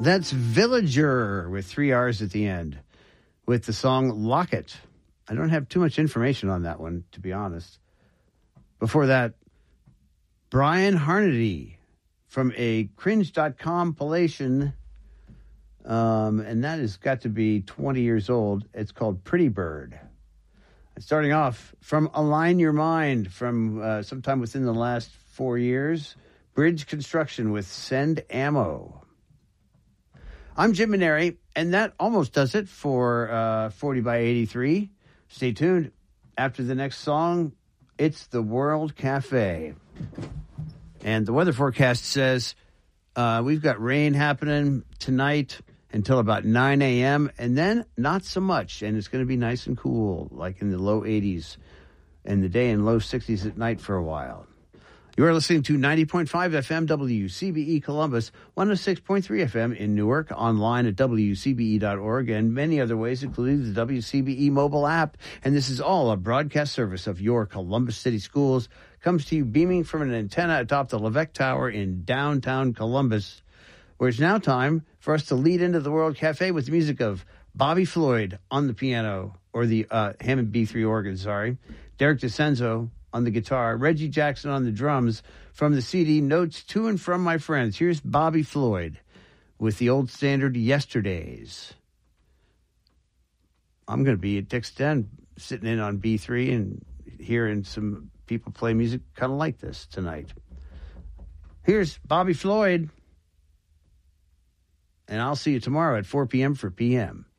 That's Villager with 3 R's at the end with the song Lock It. I don't have too much information on that one, to be honest. Before that, Brian Harnedy from a Cringe.com compilation, and that has got to be 20 years old. It's called Pretty Bird. And starting off from Align Your Mind from sometime within the last 4 years, Bridge Construction with Send Ammo. I'm Jim Maneri, and that almost does it for 40 by 83. Stay tuned. After the next song, it's the World Cafe. And the weather forecast says we've got rain happening tonight until about 9 a.m., and then not so much, and it's going to be nice and cool, like in the low 80s in the day and low 60s at night for a while. You are listening to 90.5 FM WCBE Columbus, 106.3 FM in Newark, online at WCBE.org, and many other ways, including the WCBE mobile app. And this is all a broadcast service of your Columbus City Schools. Comes to you beaming from an antenna atop the Levesque Tower in downtown Columbus, where it's now time for us to lead into the World Cafe with the music of Bobby Floyd on the piano, or the Hammond B3 organ, sorry, Derek DeCenzo on the guitar, Reggie Jackson on the drums, from the CD Notes to and from My Friends. Here's Bobby Floyd with the old standard Yesterdays. I'm going to be at Dick's Den sitting in on B3 and hearing some people play music kind of like this tonight. Here's Bobby Floyd, and I'll see you tomorrow at 4 p.m. for PM.